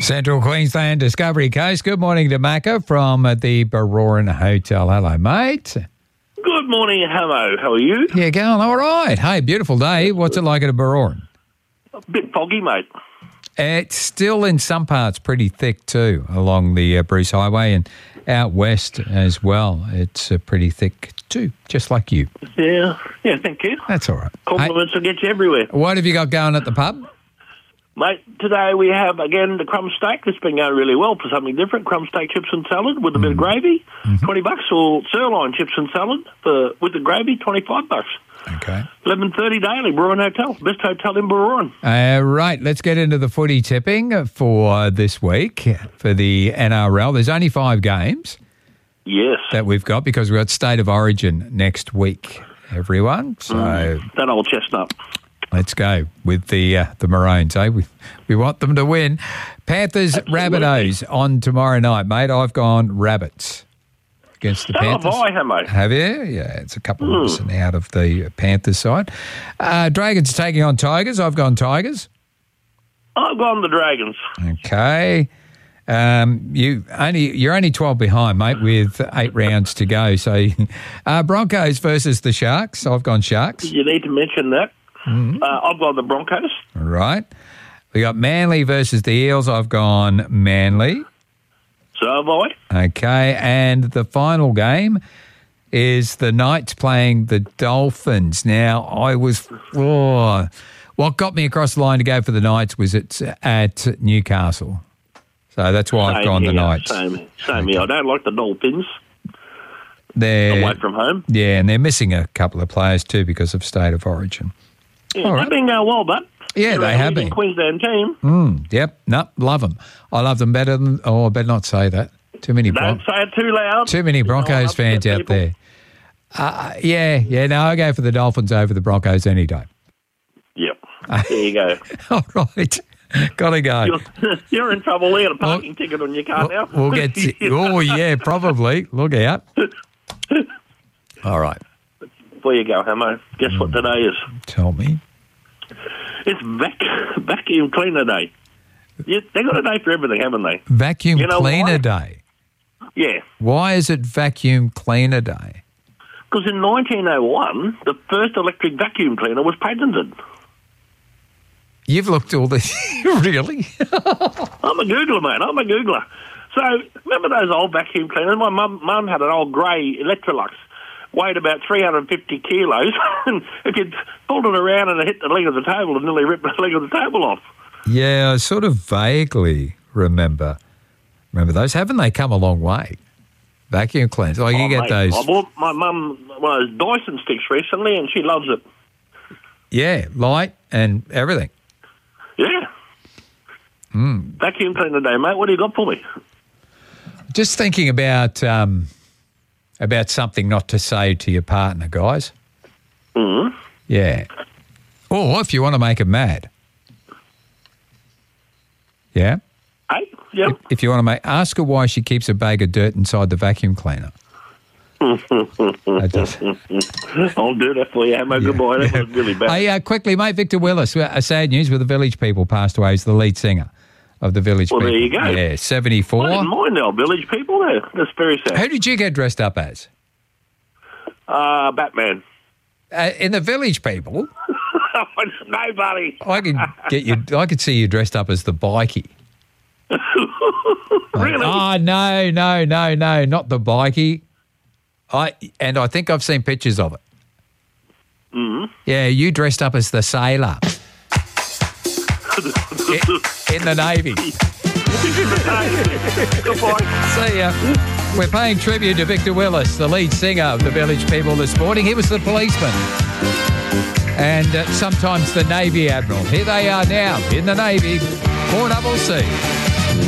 Central Queensland Discovery Coast. Good morning to Macca from the Baroran Hotel. Hello, mate. Good morning, Hamo. How are you? Yeah, going all right. Hey, beautiful day. What's it like at a Baroran? A bit foggy, mate. It's still in some parts pretty thick too, along the Bruce Highway and out west as well. It's pretty thick too, just like you. Yeah, thank you. That's all right. Compliments will get you everywhere. What have you got going at the pub? Mate, today we have, again, the crumb steak. It's been going really well for something different. Crumb steak chips and salad with a bit of gravy, $20. Or sirloin chips and salad with the gravy, $25. Okay. 11:30 daily, Baroran Hotel. Best hotel in Baroran. Right, let's get into the footy tipping for this week for the NRL. There's only 5 games. Yes. That we've got because we've got State of Origin next week, everyone. So that old chestnut. Let's go with the Maroons, eh? We want them to win. Panthers, Absolutely. Rabbitohs on tomorrow night, mate. I've gone Rabbits against the Panthers. Have I, mate? Have you? Yeah, it's a couple of us out of the Panthers side. Dragons taking on Tigers. I've gone Tigers. I've gone the Dragons. Okay. You're only 12 behind, mate, with 8 rounds to go. So Broncos versus the Sharks. I've gone Sharks. You need to mention that. I've gone the Broncos. All right. We got Manly versus the Eels. I've gone Manly. So have I. Okay. And the final game is the Knights playing the Dolphins. Now, what got me across the line to go for the Knights was it's at Newcastle. So that's why I've gone the Knights. Same here. I don't like the Dolphins. They're away from home. Yeah, and they're missing a couple of players too because of State of Origin. Yeah, they've been going well, but yeah, they have been. Queensland team. Yep, love them. I love them better than. I better not say that. Too many. Don't say it too loud. Too many Broncos fans out there. Yeah. No, I go for the Dolphins over the Broncos any day. Yep. There you go. All right. Gotta go. You're in trouble there. A parking ticket on your car now. We'll get to, oh, yeah, probably. Look out. All right. Before you go, Hamo, guess what today is? Tell me. It's vacuum cleaner day. Yeah, they got a day for everything, haven't they? Vacuum cleaner day? Yeah. Why is it vacuum cleaner day? Because in 1901, the first electric vacuum cleaner was patented. You've looked all this, really? I'm a Googler, mate. I'm a Googler. So, remember those old vacuum cleaners? My mum had an old grey Electrolux, weighed about 350 kilos, and if you pulled it around and it hit the leg of the table, it nearly ripped the leg of the table off. Yeah, I sort of vaguely remember those. Haven't they come a long way? Vacuum cleaners. Oh, you get those. I bought my mum one of those Dyson sticks recently, and she loves it. Yeah, light and everything. Yeah. Vacuum cleaner day, mate. What do you got for me? Just thinking about something not to say to your partner, guys. Mm-hmm. Yeah. Or if you want to make them mad. Yeah? Hey? Yeah. If you want to ask her why she keeps a bag of dirt inside the vacuum cleaner. I'll do that for you, Hamo. Goodbye. That was really bad. Hey, quickly, mate, Victor Willis, sad news with the Village People passed away. He's the lead singer of the Village People. Well, there you go. Yeah, 74. I didn't mind our Village People there. That's very sad. Who did you get dressed up as? Batman. In the Village People? Nobody. I could see you dressed up as the bikie. Really? Oh, no, not the bikie. I think I've seen pictures of it. Mm-hmm. Yeah, you dressed up as the sailor in the Navy. Goodbye. See ya. We're paying tribute to Victor Willis, the lead singer of the Village People this morning. He was the policeman and sometimes the Navy Admiral. Here they are now in the Navy, 4CC.